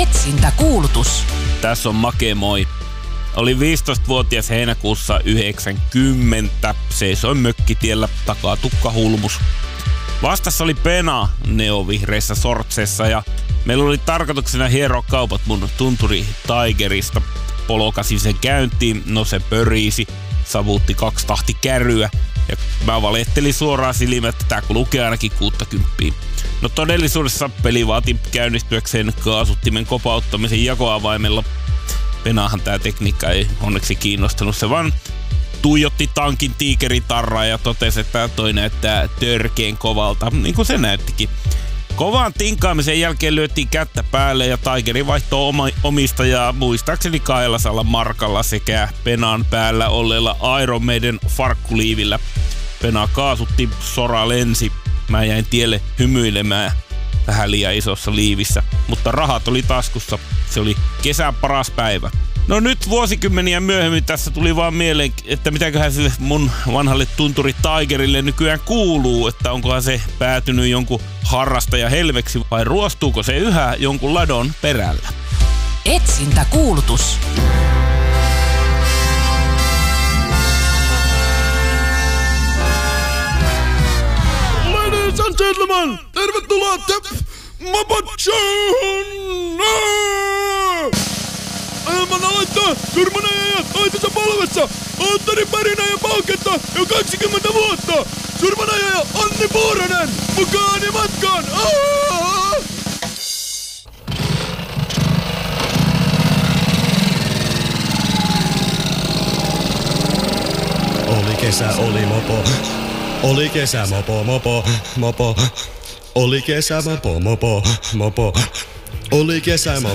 Etsintäkuulutus. Tässä on Make, moi. Oli 15-vuotias heinäkuussa 90. Seisoin mökkitiellä, takaa tukkahulmus. Vastassa oli Pena neovihreissä sortseissa ja meillä oli tarkoituksena hieroa kaupat mun tunturi Tigerista. Polokasin sen käyntiin, no se pöriisi, savuutti 2 tahtikärryä ja mä valehtelin suoraan silmään, että tää lukee ainakin 60. No todellisuudessa peli vaati käynnistyäkseen kaasuttimen kopauttamisen jakoavaimella. Penahan tää tekniikka ei onneksi kiinnostanut, se vaan tuijotti tankin tiikeritarraa ja totesi, että toi näyttää törkeen kovalta, niin kuin se näyttikin. Kovaan tinkaamisen jälkeen lyötiin kättä päälle ja Tigeri vaihtoi omistajaa muistaakseni 200 markalla sekä Penan päällä olleella Iron Maiden farkkuliivillä. Pena kaasutti, sora lensi. Mä jäin tielle hymyilemään vähän liian isossa liivissä, mutta rahat oli taskussa. Se oli kesän paras päivä. No nyt vuosikymmeniä myöhemmin tässä tuli vaan mieleen, että mitäköhän sille mun vanhalle tunturi Tigerille nykyään kuuluu, että onkohan se päätynyt jonkun harrastaja helveksi vai ruostuuko se yhä jonkun ladon perällä. Etsintäkuulutus. Ladies and gentlemen, tervetuloa Mopo Showhun! Maailman aloittaa surmanaja ja toisensa polvessa. Antteri Pärinä ja Pauketta jo 20 vuotta. Surmanaja Anni Puuranen mukaan ja matkaan. Oli kesä, oli mopo. Oli kesä, mopo. Oli kesä, mopo. Oli kesä, mopo.